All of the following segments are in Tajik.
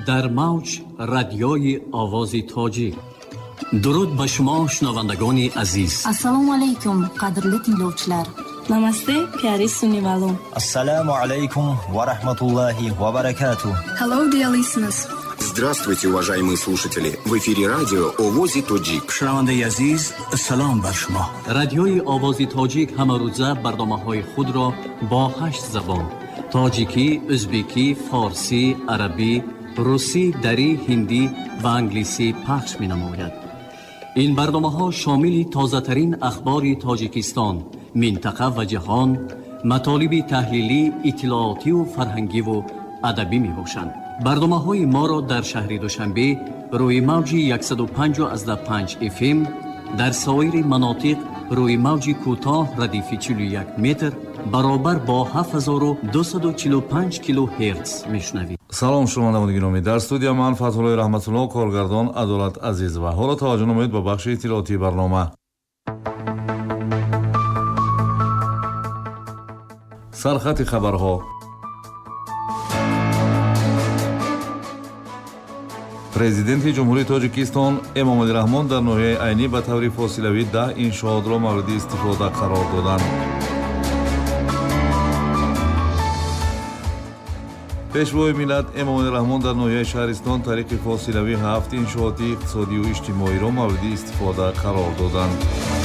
در موج رادیوی آواز تاجیک. درود به شما شنوندگان عزیز. Assalomu alaykum qadrli tinglovchilar. Namaste, pyari sunnivalon. Assalamu alaikum wa rahmatullahi wa barakatuh. Hello, dear listeners. Здравствуйте, уважаемые слушатели. В эфире радио «Овози Тоджик». شنونده عزیز، سلام بر شما. رادیوی آواز تاجیک همه روزه برنامه‌های خود را با 8 زبان: تاجیکی، ازبکی، فارسی، عربی، روسی، دری، هندی و انگلیسی پخش می‌نماید. این برنامه‌ها شامل تازه‌ترین اخبار تاجیکستان، منطقه و جهان، مطالب تحلیلی، اطلاعاتی و فرهنگی و ادبی می‌باشند. برنامه‌های ما را در شهر دوشنبه روی موج 105.5 FM، در سایر مناطق روی موج کوتاه ردیف 41 متر برابر با 7245 کیلوهرتز میشنوید. سلام شنوندگان گرامی، در استودیو من فتح‌الله رحمت‌الله، کارگردان عدالت عزیز و حالا توجه نمایید به بخش اطلاعاتی برنامه. سرخط خبرها. президенти ҷумҳурии тоҷикистон эмомалӣ раҳмон дар ноҳияи айнӣ ба таври фосилавӣ 10 иншоотро мавриди истифода қарор доданд. пешвои миллат эмомалӣ раҳмон дар ноҳияи шаҳристон тариқи фосилавӣ 7 иншооти иқтисодию иҷтимоиро мавриди истифода қарор доданд.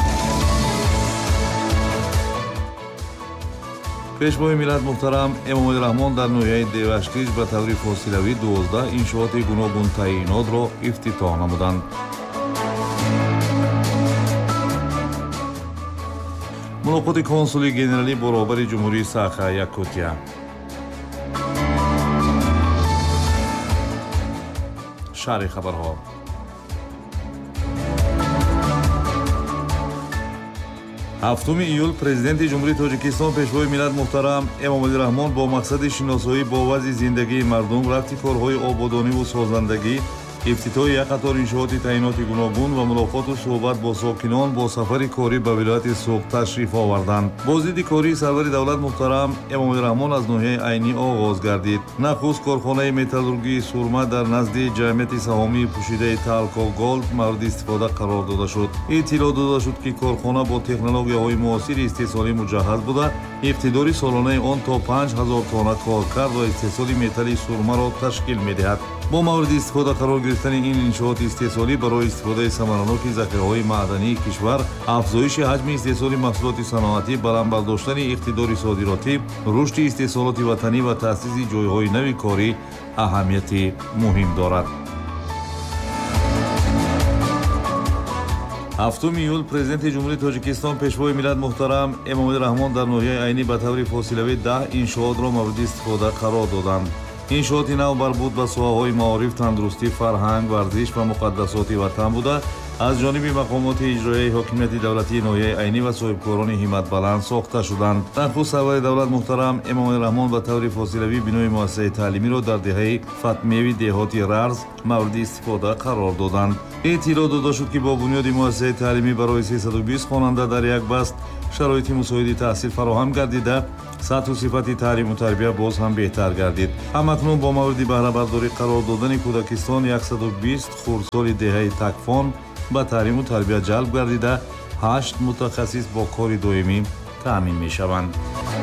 пешвои миллат муҳтарам эмомалӣ раҳмон дар ноҳияи девашкиш ба таври фосилавӣ 12 иншооти гуногун таъйинотро ифтитоҳ намуданд. мулоқоти консули генералӣ бо роҳбари ҷумҳурии Саха-Якутия. шарҳи хабарҳо. ҳафтуми июл президенти ҷумҳурии тоҷикистон пешвои миллат муҳтарам эмомалӣ раҳмон бо мақсади шиносоӣ бо вазъи зиндагии мардум, рафти корҳои ободониву созандагӣ, ифтитоҳи як қатор иншооти таъйиноти гуногун ва мулоқоту суҳбат бо сокинон бо сафари корӣ ба вилояти Суғд ташриф оварданд. бо зидди кории сарвари давлат муҳтарам эмомалӣ раҳмон аз ноҳияи айнӣ оғоз гардид. нахуст корхонаи металлургии сурма дар назди ҷамъияти саҳомии пӯшидаи Талко Голд мавриди истифода қарор дода шуд. иттилоъ дода шуд, ки корхона бо технологияҳои муосири истеҳсолӣ муҷаҳҳаз буда, иқтидори солонаи он то 5000 тонна коркард ва истеҳсоли металли сурмаро ташкил медиҳад. бо мавриди истифода қарор гирифтани ин иншооти истеҳсолӣ барои истифодаи самараноки захираҳои маъдании кишвар, афзоиши ҳаҷми истеҳсоли маҳсулоти саноатӣ, баландбардоштани иқтидори содиротӣ, рушди истеҳсолоти ватанӣ ва таъсиси ҷойҳои нави корӣ аҳамияти муҳим дорад. ҳафтуми июл президенти ҷумҳурии тоҷикистон пешвои миллат муҳтарам эмомалӣ раҳмон дар ноҳияи айнӣ ба таври фосилавӣ 10 иншоотро мавриди истифода қарор доданд. иншооти нав марбут ба соҳаҳои маориф, тандурустӣ, фарҳанг, варзиш ва муқаддасоти ватан буда, аз ҷониби мақомоти иҷроияи ҳокимияти давлатии ноҳияи айнӣ ва соҳибкорони ҳиматбаланд сохта шуданд. нахуст сарвари давлат муҳтарам эмомалӣ раҳмон ба таври фосилавӣ бинои муассисаи таълимиро дар деҳаи фатмиеви деҳоти Рарз мавриди истифода қарор доданд. иттилоъ дода шуд, ки бо бунёди муассисаи таълимӣ барои 320 хонанда дар як баст шароити мусоиди таҳсил фароҳам гардида, сатҳу сифати таълиму тарбия боз ҳам беҳтар гардид. ҳамакнун бо мавриди баҳравардорӣ қарор додани кӯдакистон 120 хурдсоли деҳаи Такфон ба таълиму тарбия ҷалб гардида, 8 мутахассис бо кори доимӣ таъмин мешаванд.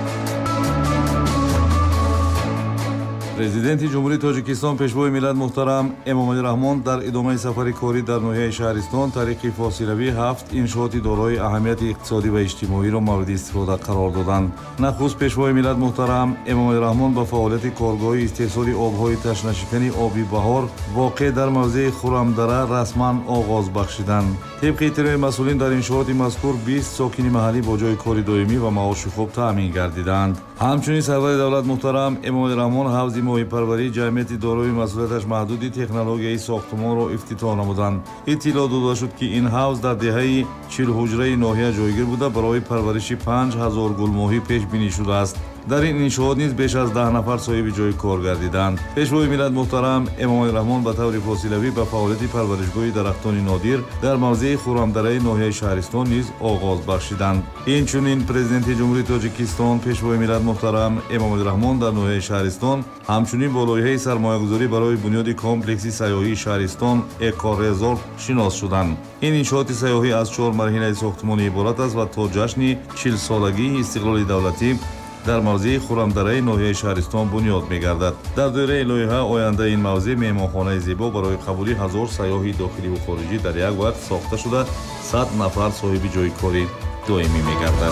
президенти ҷумҳурии тоҷикистон пешвои миллат муҳтарам эмомалӣ раҳмон дар идомаи сафари корӣ дар ноҳияи шаҳристон тариқи фосилавӣ 7 иншооти дорои аҳамияти иқтисодӣ ва иҷтимоиро мавриди истифода қарор доданд. нахуст пешвои миллат муҳтарам эмомалӣ раҳмон ба фаъолияти коргоҳи истеҳсоли обҳои ташнашикани оби баҳор воқеъ дар мавзеи Хуррамдара расман оғоз бахшиданд. тибқи иттилои масъулин дар иншооти мазкур 20 сокини маҳаллӣ бо ҷойи кори доимӣ ва маоши хуб таъмин гардиданд. ҳамчунин сарвари давлат муҳтарам эмомалӣ раҳмон ҳавзи моҳипарварии ҷамъияти дорои масъулияташ маҳдуди технологияи сохтумонро ифтитоҳ намуданд. иттилоъ дода шуд, ки ин ҳавз дар деҳаи 40 ҳуҷраи ноҳия ҷойгир буда барои парвариши 5000 гулмоҳӣ пешбинӣ шудааст. дар ин иншоот низ беш аз 10 нафар соҳиби ҷои кор гардиданд. пешвои миллат муҳтарам Эмомалӣ Раҳмон ба таври фосилавӣ ба фаъолияти парваришгоҳи дарахтони нодир дар мавзеи Хуррамдараи ноҳияи Шаҳристон низ оғоз бахшиданд. Инчунин президенти ҷумҳурии Тоҷикистон пешвои миллат муҳтарам Эмомалӣ Раҳмон дар ноҳияи Шаҳристон ҳамчунин бо лоиҳаи сармоягузорӣ барои бунёди комплекси сайёҳии Шаҳристон Экорезорт шинос шуданд. ин иншооти сайёҳӣ аз 4 марҳилаи сохтмонӣ иборат аст ва то ҷашни 40-солагии истиқлоли давлатӣ дар мавзеи Хуррамдараи ноҳияи Шаҳристон бунёд мегардад. дар доираи лоиҳа ояндаи ин мавзеъ меҳмонхонаи зебо барои қабули 1000 сайёҳи дохиливу хориҷӣ дар як вақт сохта шуда 100 нафар соҳиби ҷойи кори доимӣ мегардад.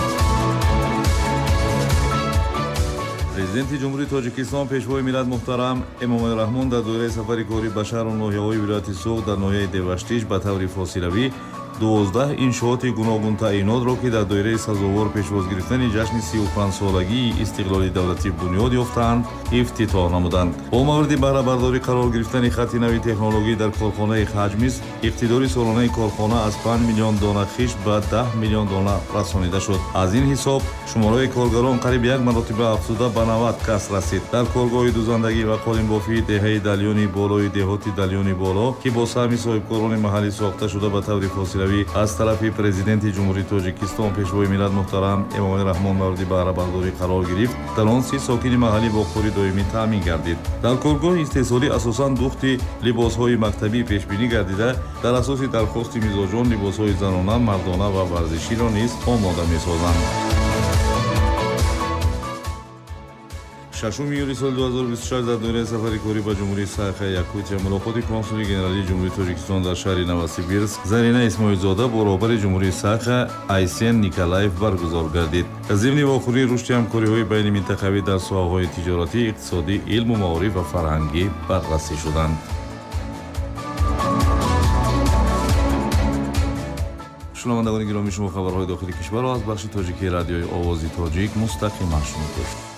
президенти ҷумҳурии Тоҷикистон пешвои миллат муҳтарам Эмомалӣ Раҳмон дар доираи сафари корӣ ба шаҳру ноҳияҳои вилояти Суғд дар ноҳияи Деваштиш ба таври фосилавӣ 12 иншооти гуногун таъинотро ки дар доираи сазовор пешвоз гирифтани ҷашни 35-солагии истиқлоли давлатӣ бунёд ёфтаанд, ифтитоҳ намуданд. бо мавриди баҳрабардорӣ қарор гирифтани хатти нави технологӣ дар корхонаи Хаҷмис, иқтидори солонаи корхона аз 5 миллион дона хишт ба 10 миллион дона расонида шуд. аз ин ҳисоб шумораи коргарон қариб 1 маротиба афзуда ба 90 кас расид. дар коргоҳи дузандагӣ ва қолинбофии деҳаи Далёни болои деҳоти Далёни боло ки бо саҳми соҳибкорони маҳаллӣ сохта шуда ба таври фосилавӣ аз тарафи президенти ҷумҳурии Тоҷикистон пешвои миллат муҳтарам Эмомалӣ Раҳмон мавриди баҳрабардорӣ қарор гирифт, дар он 30 сокини маҳаллӣ бо кори доимӣ таъмин гардид. дар коргоҳи истеҳсолӣ асосан духти либосҳои мактабӣ пешбинӣ гардида, дар асоси дархости мизоҷон либосҳои занона, мардона ва варзиширо низ омода месозанд. 6 июли соли 2026 дар доираи сафари корӣ ба ҷумҳурии Сайхаи Якутия мулоқоти консули генералии ҷумҳурии Тоҷикистон дар шаҳри Новосибирск Зарина Исмоилзода бо роҳбари ҷумҳурии Сайха Айсен Николаев баргузор гардид. зимни вохӯрии рушди ҳамкориҳои байни минтақавӣ дар соҳаҳои тиҷоратӣ, иқтисодӣ, илму маориф ва фарҳангӣ баррасӣ шуданд. шунавандагони гиромӣ, шумо хабарҳои дохили кишварро аз бахши тоҷикии радиои овози тоҷик мустақиман шунидед.